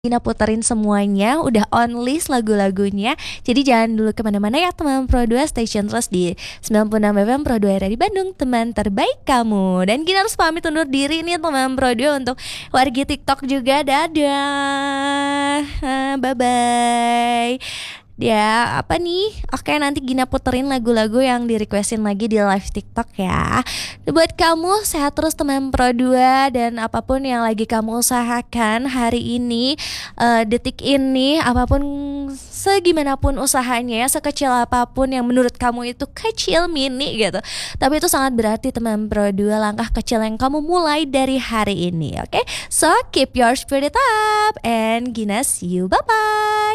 Gina puterin semuanya, udah on list lagu-lagunya. Jadi jangan dulu kemana-mana ya teman Pro 2, station terus di 96 FM Pro 2 di Bandung, teman terbaik kamu. Dan Gina harus pamit undur diri nih teman Pro 2 untuk wargi TikTok juga. Dadah, bye-bye. Ya apa nih? Oke, nanti Gina puterin lagu-lagu yang di requestin lagi di live TikTok ya. Buat kamu sehat terus teman Pro 2. Dan apapun yang lagi kamu usahakan hari ini, detik ini, apapun segimanapun usahanya ya, sekecil apapun yang menurut kamu itu kecil mini gitu, tapi itu sangat berarti teman Pro 2, langkah kecil yang kamu mulai dari hari ini. Oke, so keep your spirit up and Gina see you, bye bye.